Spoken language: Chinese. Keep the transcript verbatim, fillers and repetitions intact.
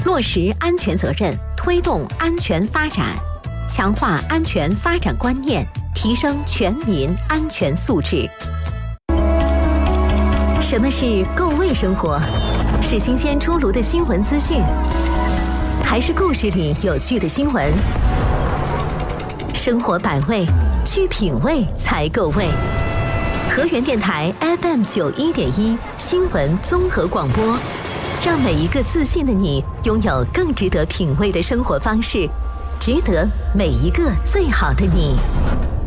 落实安全责任，推动安全发展，强化安全发展观念，提升全民安全素质。什么是够味生活？是新鲜出炉的新闻资讯，还是故事里有趣的新闻？生活百味，去品味才够味。河源电台 F M 九一点一新闻综合广播，让每一个自信的你拥有更值得品味的生活方式，值得每一个最好的你。